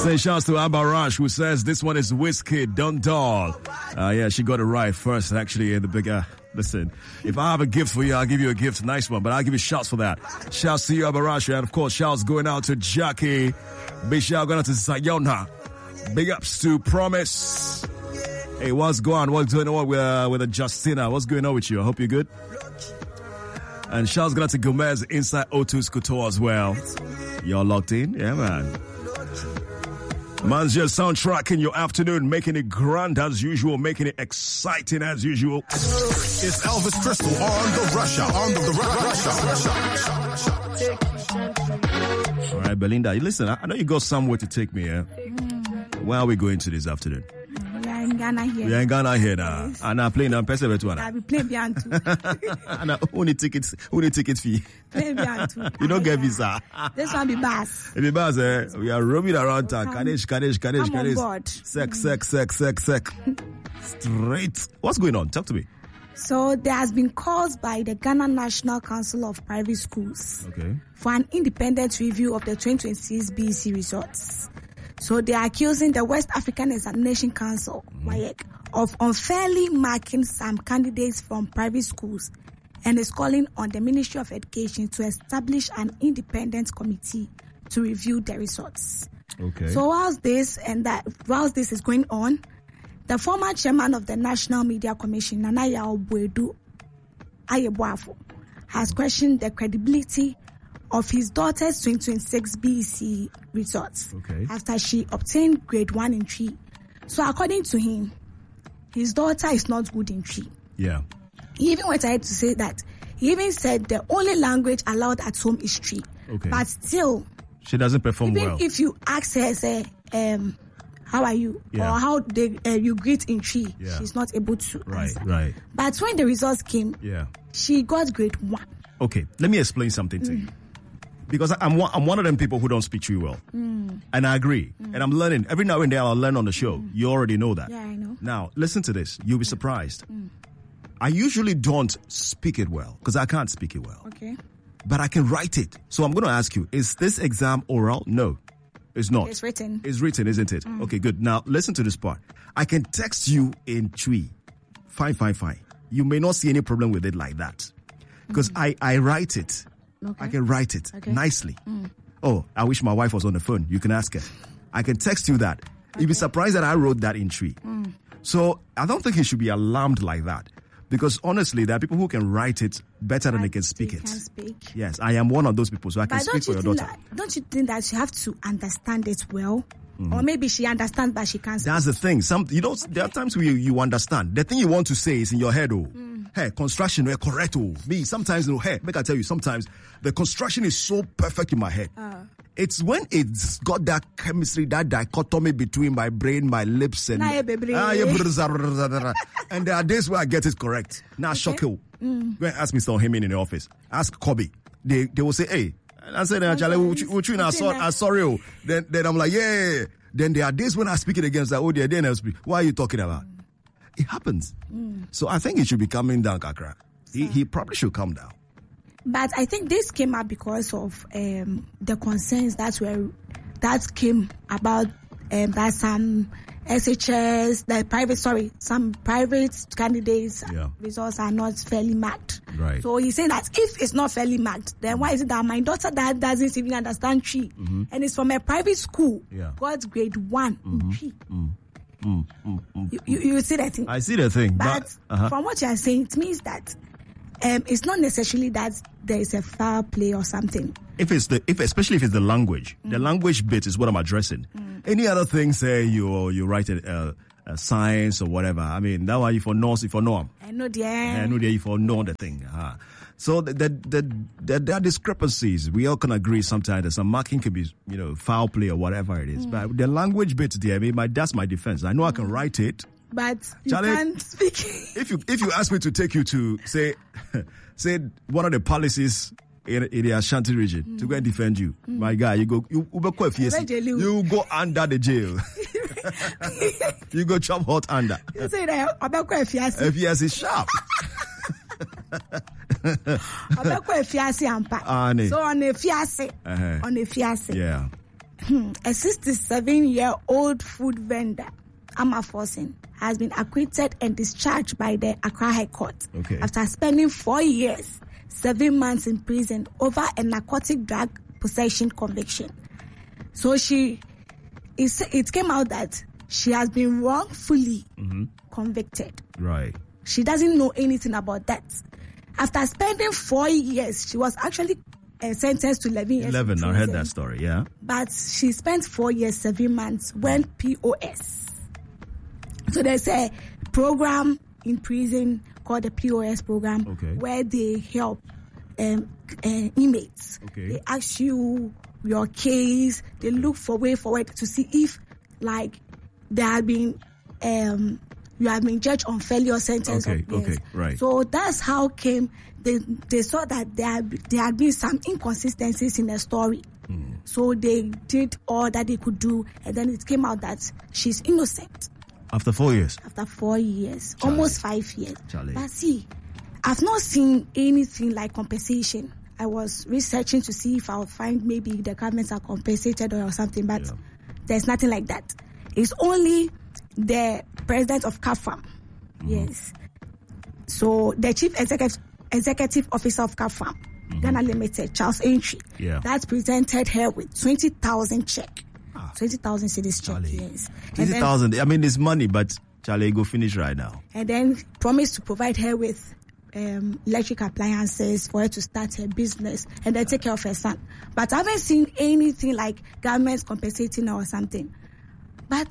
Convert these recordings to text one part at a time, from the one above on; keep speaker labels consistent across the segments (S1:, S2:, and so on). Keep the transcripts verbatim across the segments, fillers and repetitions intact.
S1: Say shouts to Abarash, who says this one is Whiskey Dundal. Uh, yeah, she got it right first, actually, in the bigger. Listen, if I have a gift for you, I'll give you a gift. Nice one, but I'll give you shouts for that. Shouts to you, Abarash, and of course, shouts going out to Jackie. Big shout going out to Sayona. Big ups to Promise. Hey, what's going on? What's going on with, uh, with uh, Justina? What's going on with you? I hope you're good. And shouts going out to Gomez inside O two Scuto as well. You're locked in? Yeah, man. Man's just soundtrack in your afternoon, making it grand as usual, making it exciting as usual.
S2: It's Elvis Crystal on the Russia, on the, the Russia.
S1: All right, Belinda, listen, I know you got somewhere to take me, yeah? Mm. Where are we going to this afternoon?
S3: We are in Ghana here.
S1: We are in Ghana here now. Yes. And I'm playing on Pesebe too.
S3: I'll be playing Biantu.
S1: And who need tickets? Who need ticket fee?
S3: Playing Biantu.
S1: You don't get visa.
S3: This one be bus.
S1: It be bus, eh? We are roaming around town. Kadesh, Kadesh, Kadesh,
S3: I'm
S1: Kadesh.
S3: on board.
S1: Sec, sec, sec, sec, sec. Straight. What's going on? Talk to me.
S3: So there has been calls by the Ghana National Council of Private Schools
S1: okay.
S3: for an independent review of the twenty twenty-six B E C results. So they are accusing the West African Examination Council, mm-hmm. W A E C, of unfairly marking some candidates from private schools and is calling on the Ministry of Education to establish an independent committee to review the results.
S1: Okay.
S3: So whilst this and that, whilst this is going on, the former chairman of the National Media Commission, Nana Yaw Boadu Ayeboafo, has questioned the credibility of his daughter's twenty twenty-six B E C results
S1: okay.
S3: after she obtained grade one in tree. So according to him, his daughter is not good in tree.
S1: Yeah.
S3: He even went ahead to say that he even said the only language allowed at home is tree.
S1: Okay.
S3: But still,
S1: she doesn't perform
S3: even
S1: well.
S3: if you ask her, say, um, how are you?
S1: Yeah.
S3: Or how they, uh, you greet in tree,
S1: yeah.
S3: she's not able to
S1: right,
S3: answer.
S1: Right.
S3: But when the results came,
S1: yeah.
S3: she got grade one.
S1: Okay, let me explain something to
S3: mm.
S1: you. Because I'm one, I'm one of them people who don't speak Tree well.
S3: Mm.
S1: And I agree. Mm. And I'm learning. Every now and then I'll learn on the show. Mm. You already know that.
S3: Yeah, I know.
S1: Now, listen to this. You'll be surprised.
S3: Mm.
S1: I usually don't speak it well because I can't speak it well.
S3: Okay.
S1: But I can write it. So I'm going to ask you, is this exam oral? No, it's not.
S3: It's written.
S1: It's written, isn't it? Mm. Okay, good. Now, listen to this part. I can text you in Tree. Fine, fine, fine. You may not see any problem with it like that. Because mm. I, I write it.
S3: Okay.
S1: I can write it okay. nicely.
S3: Mm.
S1: Oh, I wish my wife was on the phone. You can ask her. I can text you that. Okay. You'd be surprised that I wrote that in Tree.
S3: Mm.
S1: So I don't think you should be alarmed like that. Because honestly, there are people who can write it better than they can speak it.
S3: Can speak.
S1: Yes, I am one of those people, so I can
S3: but
S1: speak for your daughter.
S3: That, don't you think that you have to understand it well? Mm-hmm. Or maybe she understands, but she can't speak.
S1: That's the thing. Some, you know, okay. there are times where you, you understand. The thing you want to say is in your head, oh. Mm. Hey, construction, we're correct, oh. Me, sometimes, oh, hey, make I tell you, sometimes the construction is so perfect in my head. Uh. It's when it's got that chemistry, that dichotomy between my brain, my lips, and
S3: nah, baby.
S1: ah, yeah, and there are days where I get it correct. Now, okay. shock you.
S3: Mm.
S1: Go and ask Mister Hemin in the office. Ask Kobe. They they will say, hey, and I said, actually, I'm sorry. Oh. Then then I'm like, yeah. Then there are days when I speak it against like, oh, dear, then I speak. What are you talking about? Mm. It happens. Mm. So I think he should be coming down, Kakra. He he probably should come down.
S3: But I think this came up because of um, the concerns that were that came about um, that some S H S, the private, sorry, some private candidates'
S1: yeah.
S3: results are not fairly marked.
S1: Right.
S3: So he's saying that if it's not fairly marked, then why is it that my daughter that doesn't even understand tree mm-hmm. and it's from a private school,
S1: yeah. got
S3: grade one
S1: mm-hmm.
S3: in tree?
S1: Mm. Mm, mm, mm,
S3: you, you, you see that thing?
S1: I see the thing.
S3: But,
S1: but uh-huh.
S3: from what you are saying, it means that um, it's not necessarily that there is a foul play or something.
S1: If it's the, if especially if it's the language, mm. the language bit is what I'm addressing. Mm. Any other thing, say you you write a, uh, a science or whatever. I mean, that one you for know, if for know.
S3: I know the.
S1: I know the for know the thing. Uh-huh. So the, the, the, the, there are discrepancies. We all can agree sometimes that some marking can be, you know, foul play or whatever it is. Mm. But the language bit there, I mean, my, that's my defense. I know mm. I can write it.
S3: But you
S1: Charlie,
S3: can't speak.
S1: If you if you ask me to take you to, say, say one of the palaces in, in the Ashanti region mm. to go and defend you, mm. my guy, you go, you, you go under the jail. You go chop hot under.
S3: You say that about F yes.
S1: F yes is sharp.
S3: So on a fiancé, on a fiancé,
S1: yeah.
S3: a sixty-seven-year-old food vendor, Amma Forsen, has been acquitted and discharged by the Accra High Court
S1: Okay.
S3: after spending four years, seven months in prison over a narcotic drug possession conviction. So she, it's, it came out that she has been wrongfully
S1: Mm-hmm.
S3: convicted.
S1: Right.
S3: She doesn't know anything about that. After spending four years, she was actually uh, sentenced to eleven years.
S1: eleven,
S3: in
S1: I heard
S3: prison.
S1: that story, yeah.
S3: But she spent four years, seven months when P O S. So there's a program in prison called the P O S program
S1: Okay.
S3: where they help um, uh, inmates.
S1: Okay.
S3: They ask you your case. They look for way forward to see if, like, there have been um, you have been judged unfairly or sentenced.
S1: Okay,
S3: or, yes.
S1: okay, right.
S3: So that's how came they they saw that there had, there had been some inconsistencies in the story.
S1: Hmm.
S3: So they did all that they could do, and then it came out that she's innocent
S1: After four years.
S3: after four years,
S1: Charlie.
S3: almost five years.
S1: Charlie.
S3: But see, I've not seen anything like compensation. I was researching to see if I'll find maybe the governments are compensated or something, but
S1: Yeah.
S3: there's nothing like that. It's only the president of CAFAM.
S1: Mm-hmm.
S3: Yes. So the chief executive executive officer of CAFAM, Ghana Limited, Charles Entry,
S1: Mm-hmm. Yeah.
S3: that presented her with twenty thousand check.
S1: Ah.
S3: twenty thousand cedis check,
S1: Charlie.
S3: yes. And
S1: twenty
S3: then-
S1: thousand. I mean, it's money, but Charlie, go finish right now.
S3: and then promised to provide her with um, electric appliances for her to start her business and then take care of her son. But I haven't seen anything like governments compensating her or something. But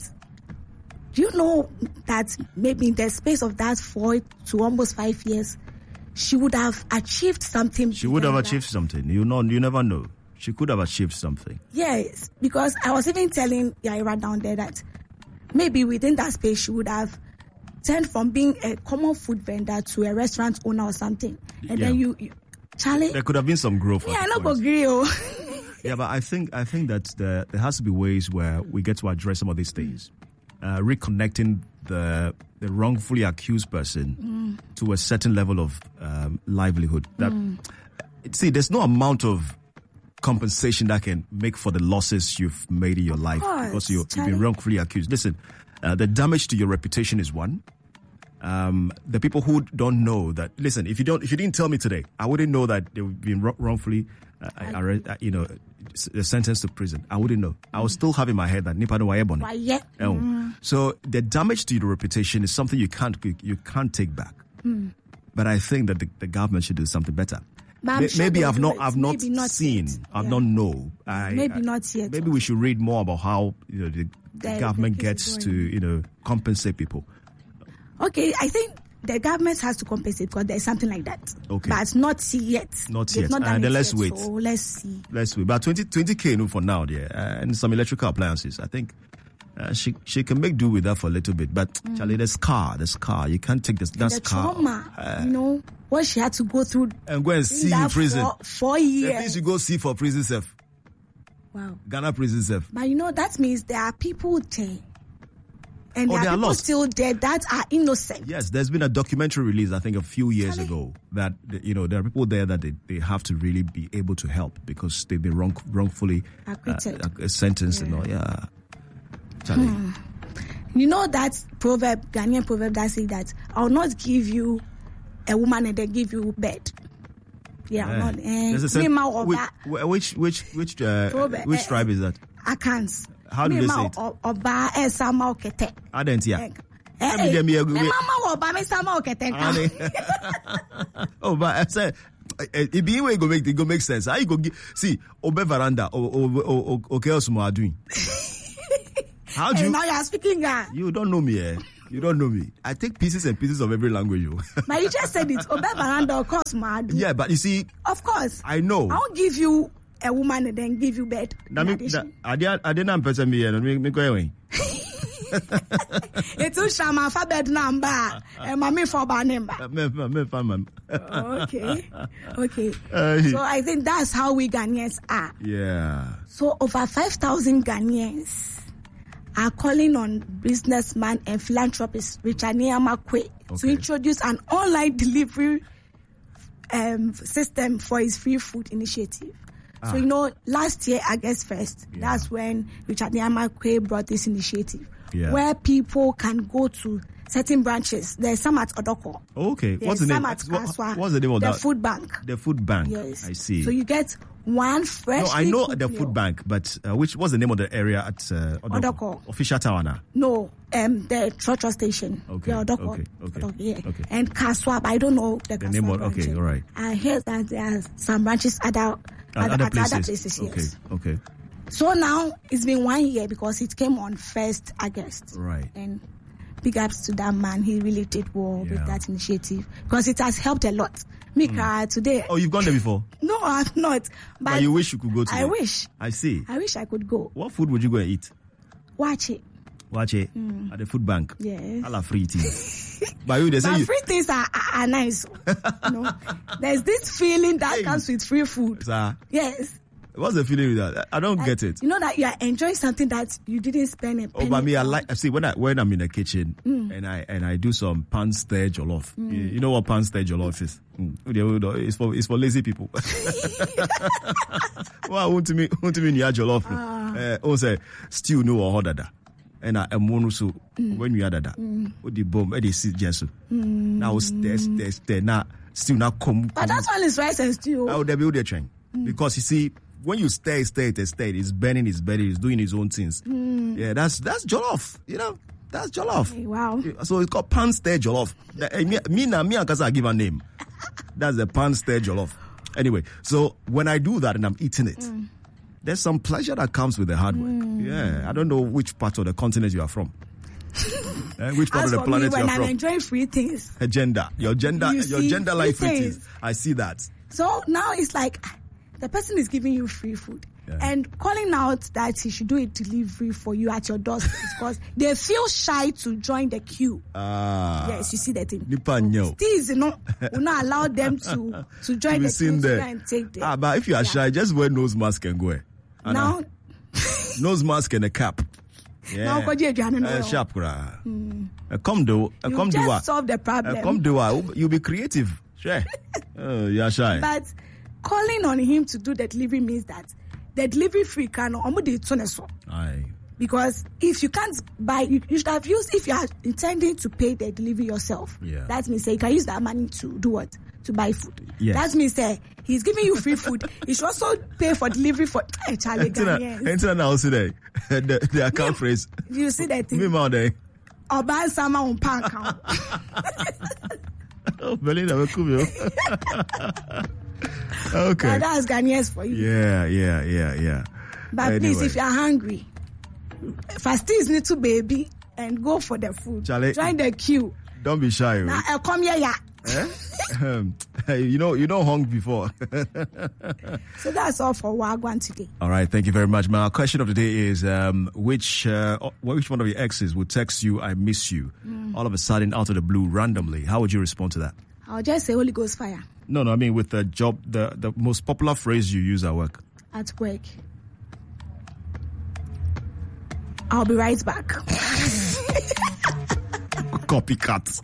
S3: do you know that maybe in the space of that four to almost five years, she would have achieved something?
S1: She would have
S3: bigger than
S1: achieved something. You know, you never know. She could have achieved something.
S3: Yes, because I was even telling Yaira down there that maybe within that space she would have turned from being a common food vendor to a restaurant owner or something. And
S1: Yeah.
S3: then you, you Charlie,
S1: There could have been some growth.
S3: yeah,
S1: at
S3: I
S1: the
S3: not
S1: point.
S3: go agree. Oh.
S1: Yeah, but I think I think that there, there has to be ways where we get to address some of these things, uh, reconnecting the the wrongfully accused person
S3: Mm.
S1: to a certain level of um, livelihood. That see, there's no amount of compensation that can make for the losses you've made in your life
S3: course,
S1: because you, you've
S3: Charlie.
S1: been wrongfully accused. Listen, uh, the damage to your reputation is one. Um, the people who don't know that, listen, if you don't, if you didn't tell me today, I wouldn't know that they've been wro- wrongfully, uh, arre- uh, you know, s- sentenced to prison. I wouldn't know. I would still have in my head that nipa no waye bone.
S3: Why, yeah.
S1: Oh. So the damage to your reputation is something you can't you can't take back. But I think that the, the government should do something better.
S3: But I'm
S1: May-
S3: sure
S1: maybe
S3: they'll
S1: I've
S3: do
S1: not
S3: it.
S1: I've not,
S3: Maybe not
S1: seen.
S3: yet.
S1: I've
S3: Yeah.
S1: not know. I,
S3: Maybe
S1: I-
S3: not yet.
S1: Maybe we should read more about how you know the, the
S3: The-
S1: government
S3: the case is
S1: gets to
S3: going.
S1: you know compensate people.
S3: Okay, I think the government has to compensate because there's something like that.
S1: Okay.
S3: But not yet.
S1: Not
S3: They've
S1: yet.
S3: Not done
S1: And then
S3: it
S1: let's
S3: yet,
S1: wait.
S3: So let's see.
S1: Let's wait. But twenty, twenty K no, for now, yeah, uh, and some electrical appliances. I think uh, she she can make do with that for a little bit. But Charlie, there's car, there's car. You can't take this. That's
S3: the
S1: car.
S3: trauma,
S1: Uh,
S3: you know, what she had to go through
S1: and go and
S3: in
S1: see in
S3: that
S1: prison.
S3: four, four
S1: The
S3: years.
S1: things you go see for prison self,
S3: Wow.
S1: Ghana prison self.
S3: But you know, that means there are people there. And
S1: Oh,
S3: there
S1: they
S3: are
S1: are
S3: people
S1: lost.
S3: still there that are innocent.
S1: Yes, there's been a documentary release, I think, a few years
S3: Charlie.
S1: ago that you know there are people there that they, they have to really be able to help because they've been wrong, wrongfully uh,
S3: Acquitted.
S1: uh, sentenced and all. Yeah, Charlie.
S3: You know that proverb, Ghanaian proverb that say that I'll not give you a woman and then give you bed. Yeah, I'll
S1: Eh.
S3: not. Eh,
S1: There's a
S3: me
S1: sen-
S3: ma or
S1: which,
S3: ba-
S1: which which which uh,
S3: Proverb,
S1: which
S3: eh,
S1: tribe is that?
S3: I can't.
S1: How do
S3: Me
S1: they
S3: ma
S1: say it?
S3: o- Oba eh, sama okete.
S1: Adentia.
S3: Eh,
S1: Let me
S3: eh,
S1: get me a-
S3: me mama oba me sama okete.
S1: Oh, but I said, it be way go make it go make sense. How you go get, see obe veranda or or or okay else more doing? How do
S3: Hey,
S1: you?
S3: now you are speaking Ga.
S1: You don't know me, eh? You don't know me. I take pieces and pieces of every language. You.
S3: But you just said it. Obe veranda, of course, mad.
S1: Yeah, but you see,
S3: Of course.
S1: I know.
S3: I won't give you a woman and then give you bed.
S1: Na
S3: in
S1: me,
S3: addition.
S1: I didn't, I didn't person me. eh, Me, me go away.
S3: It's Shama for bed number. And mommy for bar number.
S1: Me, me, me, fan, man.
S3: Okay. Okay.
S1: Uh,
S3: So I think that's how we Ghanaians are.
S1: Yeah.
S3: So over five thousand Ghanaians are calling on businessman and philanthropist Richard Niamakwe to
S1: Okay.
S3: introduce an online delivery um, system for his free food initiative. So, you know, last year, August first,
S1: Yeah.
S3: that's when Richard Nyamakwe brought this initiative
S1: Yeah.
S3: where people can go to certain branches. There's some at Odoko.
S1: Okay.
S3: There's
S1: What's the name?
S3: some at
S1: What-
S3: Kaswa.
S1: what's the name of
S3: the
S1: that?
S3: food bank.
S1: The food bank.
S3: Yes.
S1: I see.
S3: So you get one fresh.
S1: No, I know the food bank, but uh, which what's the name of the area at uh, Odoko?
S3: Odoko.
S1: Official tower now.
S3: No, um, the Trotro station.
S1: Okay,
S3: Yeah, Odoko.
S1: okay, okay,
S3: Odoko, yeah.
S1: okay.
S3: And Kaswa, but I don't know the,
S1: The
S3: Kaswa
S1: name of-
S3: branch.
S1: okay, all right.
S3: I heard that there are some branches at other,
S1: At
S3: at,
S1: other
S3: at
S1: places.
S3: other places.
S1: Okay.
S3: Yes.
S1: Okay.
S3: So now it's been one year because it came on first August.
S1: Right.
S3: And big ups to that man. He really did well
S1: Yeah.
S3: with that initiative because it has helped a lot. Mika, today.
S1: Oh, you've gone there before?
S3: No, I've not. But,
S1: But you wish you could go to
S3: I
S1: there.
S3: wish.
S1: I see.
S3: I wish I could go.
S1: What food would you go and eat?
S3: Watch it.
S1: Watch it at the food bank.
S3: Yes.
S1: I love free tea. But you, they say
S3: But
S1: you,
S3: free things are, are, are nice. You know? There's this feeling that
S1: Hey.
S3: comes with free food.
S1: sir,
S3: Yes.
S1: what's the feeling with that? I don't get it.
S3: You know that you are enjoying something that you didn't spend a
S1: Oh,
S3: penny
S1: but me, I
S3: on.
S1: like. See, when I when I'm in the kitchen and I and I do some pan stir jollof. You, you know what pan stir jollof is? Mm. It's for it's for lazy people. Well, I want to me want to me near jollof. Eh, oh say stew no or dada. And I am one so when you are dada. What the bomb? What the sit jesu. Now stir stir stir now still not come.
S3: But that one is rice and stew.
S1: How they build their train. Because you see, when you stay, stay, stay, stay, it's burning his belly, he's doing his own things. Yeah, that's that's jollof. You know, that's jollof.
S3: Hey, wow.
S1: So it's called pan stir jollof. The- eh, Me, me, na me, and Kasa, I give a name. That's the pan stir jollof. Anyway, so when I do that and I'm eating it, there's some pleasure that comes with the hard work. Yeah, I don't know which part of the continent you are from. Eh, which part
S3: As
S1: of the
S3: for me,
S1: planet you
S3: when
S1: are
S3: I'm
S1: from?
S3: enjoying free things.
S1: Agenda, your gender,
S3: You
S1: your
S3: see,
S1: gender life
S3: free
S1: free
S3: things.
S1: things. I see that.
S3: So now it's like the person is giving you free food
S1: Yeah.
S3: and calling out that he should do a delivery for you at your doorstep because they feel shy to join the queue.
S1: Ah,
S3: Yes, you see that thing.
S1: Nipa nyo.
S3: Still, you know, will not allow them to to join
S1: To be
S3: the queue
S1: seen
S3: to
S1: there.
S3: go and take them.
S1: Ah, but if you are
S3: Yeah.
S1: shy, just wear nose mask and go. And
S3: Now,
S1: nose mask and a cap. Yeah.
S3: now, Koji Adriano, no.
S1: Uh, sharp, kra. Uh, come do, uh,
S3: you
S1: come do
S3: just
S1: what?
S3: solve the problem.
S1: Uh, come do what? You be creative. Sure. Oh, you are shy.
S3: But calling on him to do the delivery means that the delivery free can almost do it so.
S1: Aye.
S3: Because if you can't buy, you, you should have used, if you are intending to pay the delivery yourself,
S1: Yeah.
S3: that means uh, you can use that money to do what? To buy food.
S1: Yes.
S3: That means uh, he's giving you free food. He should also pay for delivery for uh, Charlie Ghanaians.
S1: Enter now, see there. The, the account phrase.
S3: You see that
S1: Me
S3: thing?
S1: ma there.
S3: Oba sama on pan account.
S1: Oh, Belinda, we come here. Okay.
S3: Now that's Ghanaians for you.
S1: Yeah, yeah, yeah, yeah.
S3: But please,
S1: Anyway.
S3: if you're hungry, fasties need to baby and go for the food.
S1: Charlie-
S3: Join the queue.
S1: Don't be shy.
S3: Now,
S1: oh.
S3: uh, come here, yeah.
S1: Eh? Um, you know, you know, hung before.
S3: So that's all for Wagwan today.
S1: All right, thank you very much. My question of the day is: um, which uh, which one of your exes would text you "I miss you" all of a sudden out of the blue randomly? How would you respond to that?
S3: I'll just say Holy Ghost fire
S1: No, no, I mean with the job, the the most popular phrase you use at work.
S3: at work. I'll be right back.
S1: Copycat.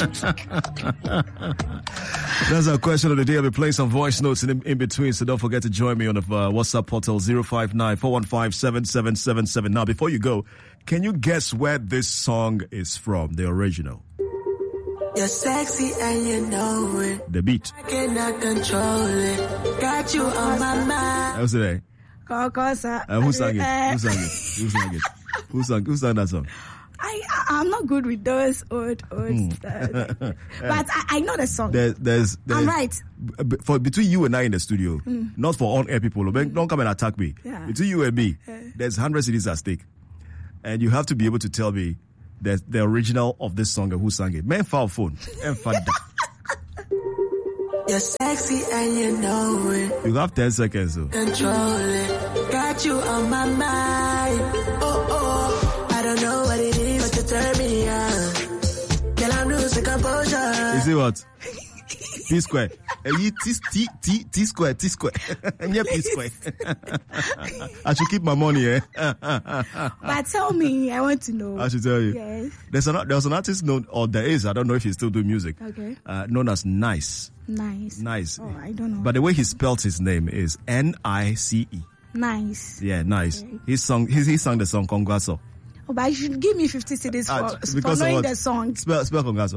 S1: That's our question of the day. I'll be playing some voice notes in, in between, so don't forget to join me on the uh, WhatsApp portal zero five nine, four one five, seven seven seven seven. Now, before you go, can you guess where this song is from, the original?
S4: You're sexy and you know it.
S1: The beat.
S4: I cannot control it. Got you on my mind.
S1: How's it?
S3: Kokosa.
S1: Uh, who sang it?
S3: Uh,
S1: Who sang it? Who sang it? Who sang, who sang that song?
S3: I, I, I'm not good with those old, old stuff. But I, I know the song.
S1: There, there's, there's,
S3: I'm right.
S1: b- For between you and I in the studio, not for on-air people. Don't come and attack me.
S3: Yeah.
S1: Between you and me, there's one hundred cities at stake, and you have to be able to tell me the the original of this song and who sang it. Man, file phone. And fada.
S4: You're sexy and you know it.
S1: You have ten seconds. So.
S4: Control it. Got you on my mind. Oh, oh. I don't know what it is, but you turn me on. Girl, I'm losing composure.
S1: You see what? P square. T T T T square T square. Yeah, P square. I should keep my money, eh?
S3: But tell me, I want to know.
S1: I should tell you.
S3: Yes.
S1: There's an there's an artist known, or there is. I don't know if he still do music.
S3: Okay.
S1: Uh, known as Nice.
S3: Nice.
S1: Nice.
S3: Oh, I don't know.
S1: But the way he spells his name is N I C E.
S3: Nice.
S1: Yeah, Nice.
S3: Okay.
S1: He sung. He, he sang the song Congwaso.
S3: Oh, but you should give me fifty cedis
S1: Ah,
S3: for, for
S1: because of
S3: knowing
S1: what?
S3: the song.
S1: Spell spell Congwaso.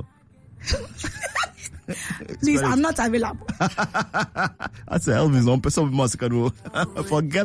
S3: Please, I'm not available.
S1: I say Elvis on some people must can forget